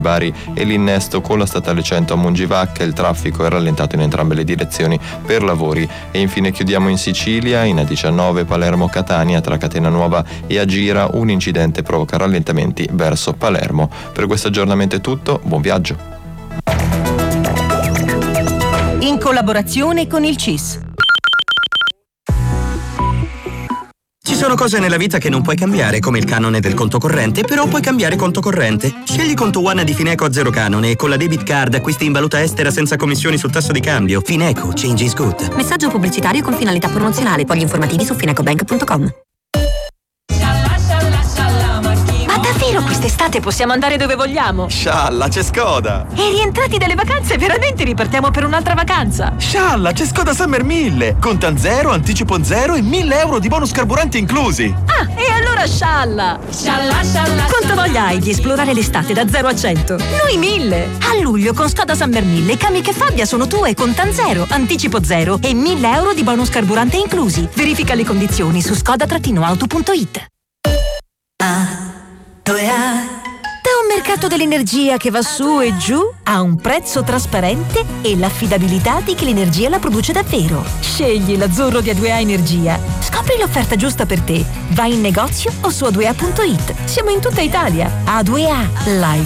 Bari e l'innesto con la statale 100 a Mongivacca. Il traffico è rallentato in entrambe le direzioni per lavori. E infine chiudiamo in Sicilia, in A19 Palermo-Catania tra Catena Nuova e Agira un incidente provoca rallentamenti verso Palermo. Per questo aggiornamento è tutto, buon viaggio. In collaborazione con il CIS. Ci sono cose nella vita che non puoi cambiare, come il canone del conto corrente, però puoi cambiare conto corrente. Scegli Conto One di Fineco a zero canone e con la debit card acquisti in valuta estera senza commissioni sul tasso di cambio. Fineco, change is good. Messaggio pubblicitario con finalità promozionale. Poi gli informativi su finecobank.com. Ma davvero quest'estate possiamo andare dove vogliamo? Scialla, c'è Skoda! E rientrati dalle vacanze veramente ripartiamo per un'altra vacanza? Scialla, c'è Skoda Summer 1000! Contan zero, anticipo zero e 1.000 euro di bonus carburanti inclusi! Ah, e allora scialla! Scialla, scialla! Quanto voglia hai di esplorare l'estate da 0 a 100? Noi 1000! A luglio con Skoda Summer 1000 Kamiq e Fabia sono tue, contan zero, anticipo zero e 1.000 euro di bonus carburante inclusi. Verifica le condizioni su skoda-auto.it. Da un mercato dell'energia che va su e giù a un prezzo trasparente e l'affidabilità di chi l'energia la produce davvero. Scegli l'azzurro di A2A Energia. Scopri l'offerta giusta per te. Vai in negozio o su a2a.it. Siamo in tutta Italia. A2A, live